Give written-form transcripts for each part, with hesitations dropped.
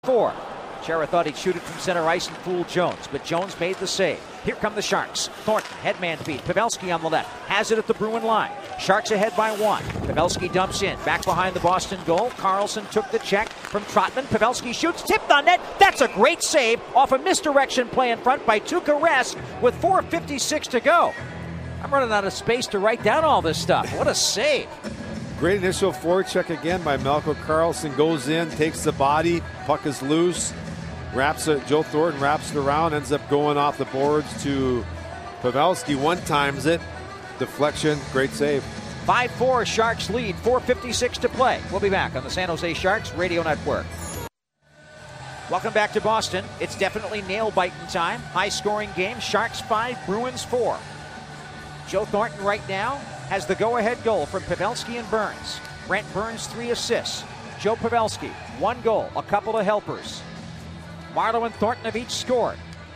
4. Chara thought he'd shoot it from center ice and fool Jones, but Jones made the save. Here come the Sharks. Thornton, headman beat. Pavelski on the left, has it at the Bruin line. Sharks ahead by 1. Pavelski dumps in, back behind the Boston goal. Carlson took the check from Trotman. Pavelski shoots, tipped on net. That's a great save off a misdirection play in front by Tuukka Rask with 4:56 to go. I'm running out of space to write down all this stuff. What a save. Great initial forecheck again by Malcolm Carlson. Goes in, takes the body, puck is loose. Wraps it, Joe Thornton wraps it around, ends up going off the boards to Pavelski. One-times it. Deflection, great save. 5-4 Sharks lead, 4:56 to play. We'll be back on the San Jose Sharks Radio Network. Welcome back to Boston. It's definitely nail-biting time. High-scoring game. Sharks 5, Bruins 4. Joe Thornton right now has the go-ahead goal from Pavelski and Burns. Brent Burns 3 assists. Joe Pavelski 1 goal, a couple of helpers. Marleau and Thornton have each scored.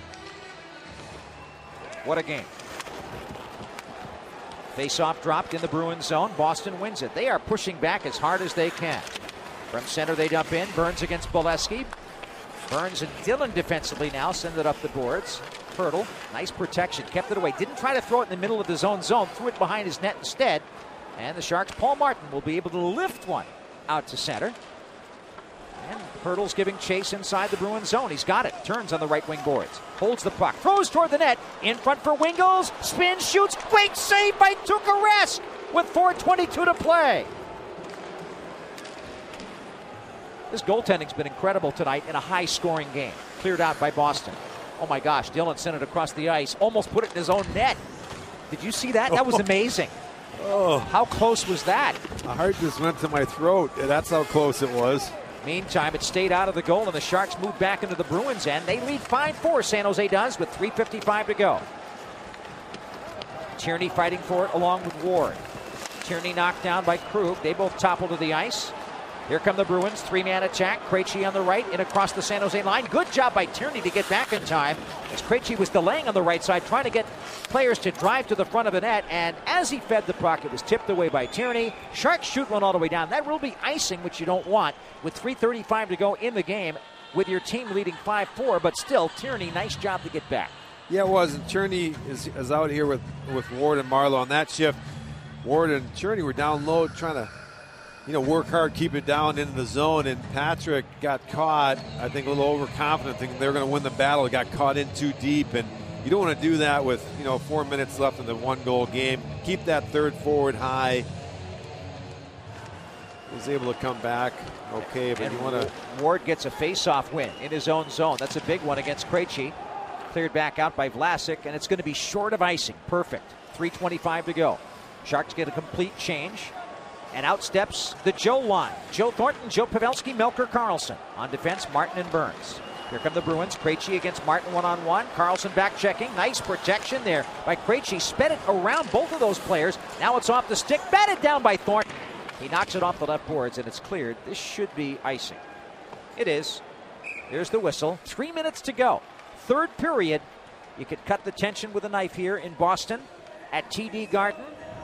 What a game. Face-off dropped in the Bruins zone. Boston wins it. They are pushing back as hard as they can. From center they dump in. Burns against Bolesky. Burns and Dillon defensively now send it up the boards. Hurdle, nice protection, kept it away. Didn't try to throw it in the middle of his own zone. Threw it behind his net instead. And the Sharks' Paul Martin will be able to lift one out to center. And Hurdle's giving chase inside the Bruins zone. He's got it. Turns on the right wing boards. Holds the puck. Throws toward the net. In front for Wingels. Spins, shoots. Great save by Tuukka Rask with 4:22 to play. This goaltending's been incredible tonight in a high-scoring game. Cleared out by Boston. Oh my gosh, Dillon sent it across the ice. Almost put it in his own net. Did you see that? That was amazing. Oh, how close was that? My heart just went to my throat. That's how close it was. Meantime, it stayed out of the goal, and the Sharks moved back into the Bruins end. They lead 5-4, San Jose does, with 3:55 to go. Tierney fighting for it along with Ward. Tierney knocked down by Krug. They both topple to the ice. Here come the Bruins, 3-man attack. Krejci on the right, in across the San Jose line. Good job by Tierney to get back in time, as Krejci was delaying on the right side, trying to get players to drive to the front of the net, and as he fed the puck, it was tipped away by Tierney. Sharks shoot one all the way down. That will be icing, which you don't want, with 3:35 to go in the game, with your team leading 5-4, but still, Tierney, nice job to get back. Yeah, it was, and Tierney is out here with Ward and Marleau on that shift. Ward and Tierney were down low, trying to work hard, keep it down into the zone, and Patrick got caught, I think, a little overconfident, thinking they were going to win the battle. Got caught in too deep, and you don't want to do that with 4 minutes left in the 1-goal game. Keep that third forward high. Was able to come back okay, but you want to... Ward gets a face-off win in his own zone. That's a big one against Krejci. Cleared back out by Vlasic, and it's going to be short of icing. Perfect. 3:25 to go. Sharks get a complete change. And out steps the Joe line. Joe Thornton, Joe Pavelski, Melker Karlsson. On defense, Martin and Burns. Here come the Bruins. Krejci against Martin one-on-one. Karlsson back checking. Nice protection there by Krejci. Sped it around both of those players. Now it's off the stick. Batted down by Thornton. He knocks it off the left boards, and it's cleared. This should be icing. It is. There's the whistle. 3 minutes to go. Third period. You could cut the tension with a knife here in Boston at TD Garden.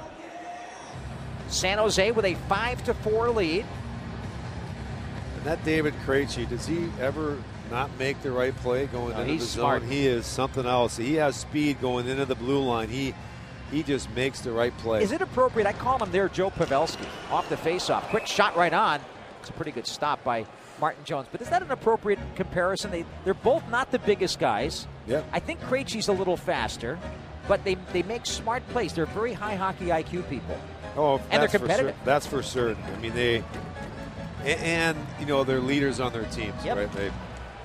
San Jose with a 5-4 lead. And that David Krejci, does he ever not make the right play going into the smart. zone? He is something else. He has speed going into the blue line. He just makes the right play. Is it appropriate? I call him there Joe Pavelski off the faceoff. Quick shot right on. It's a pretty good stop by Martin Jones. But is that an appropriate comparison? They're both not the biggest guys. Yeah. I think Krejci's a little faster, but they make smart plays. They're very high hockey IQ people. Oh, and they're competitive. That's for certain. I mean, they're leaders on their teams, yep. Right?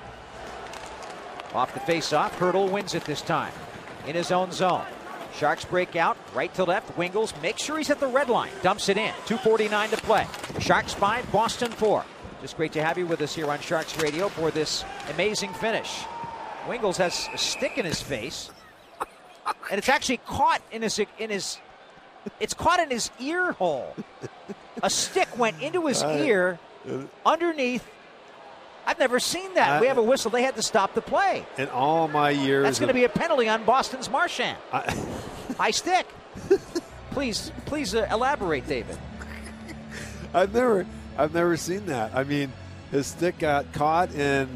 Off the face-off, Hurdle wins it this time in his own zone. Sharks break out, right to left. Wingels makes sure he's at the red line. Dumps it in. 2:49 to play. Sharks 5, Boston 4. Just great to have you with us here on Sharks Radio for this amazing finish. Wingels has a stick in his face, and it's actually caught in his it's caught in his ear hole. A stick went into his ear underneath. I've never seen that. We have a whistle. They had to stop the play. In all my years. That's going to be a penalty on Boston's Marchand. High stick. Please elaborate, David. I've never seen that. I mean, his stick got caught and